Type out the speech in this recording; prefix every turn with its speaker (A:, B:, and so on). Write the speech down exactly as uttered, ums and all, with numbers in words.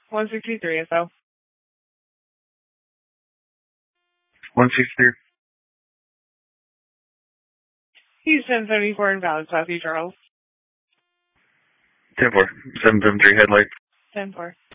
A: one sixty-three S O.
B: one sixty-three.
A: Houston seventy-four invalid, Southie Charles.
B: ten four. seven seven three headlight.
A: ten four.